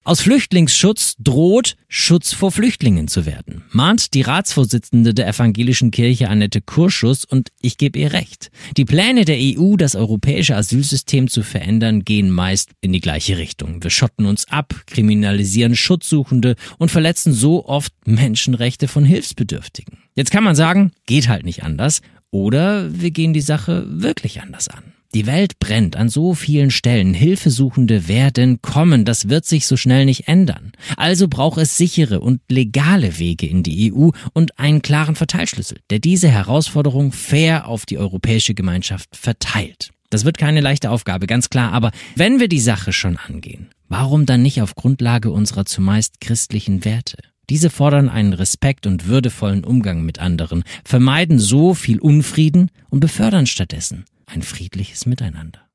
Aus Flüchtlingsschutz droht Schutz vor Flüchtlingen zu werden, mahnt die Ratsvorsitzende der Evangelischen Kirche Annette Kurschus, und ich gebe ihr recht. Die Pläne der EU, das europäische Asylsystem zu verändern, gehen meist in die gleiche Richtung. Wir schotten uns ab, kriminalisieren Schutzsuchende und verletzen so oft Menschenrechte von Hilfsbedürftigen. Jetzt kann man sagen, geht halt nicht anders, oder wir gehen die Sache wirklich anders an. Die Welt brennt an so vielen Stellen. Hilfesuchende werden kommen. Das wird sich so schnell nicht ändern. Also braucht es sichere und legale Wege in die EU und einen klaren Verteilschlüssel, der diese Herausforderung fair auf die europäische Gemeinschaft verteilt. Das wird keine leichte Aufgabe, ganz klar. Aber wenn wir die Sache schon angehen, warum dann nicht auf Grundlage unserer zumeist christlichen Werte? Diese fordern einen Respekt und würdevollen Umgang mit anderen, vermeiden so viel Unfrieden und befördern stattdessen ein friedliches Miteinander.